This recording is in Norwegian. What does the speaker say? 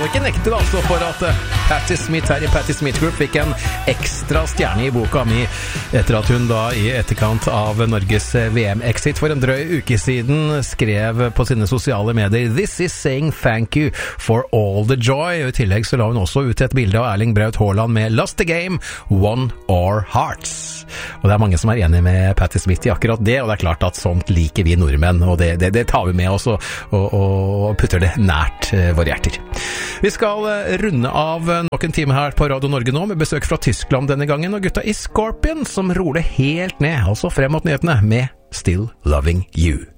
skal ikke nekte da, altså, for at Patti Smith her i Patti Smith Group fikk en ekstra stjerne i boka mi etter at hun da i etterkant av Norges VM-exit for en drøy uke siden skrev på sine sosiale medier «This is saying thank you for all the joy». Og i tillegg så la hun også ut et bilde av Erling Braut Haaland med «Lost the game, won our hearts». Og det er mange som er enige med Patti Smith i akkurat det, og det er klart at sånt liker vi nordmenn, og det tar vi med oss og putter det nært våre hjerter. Vi skal runde av nok en time her på Radio Norge nå med besøk fra Tyskland denne gangen, og gutta i Scorpion som roer det helt ned, altså frem mot nyhetene med Still Loving You.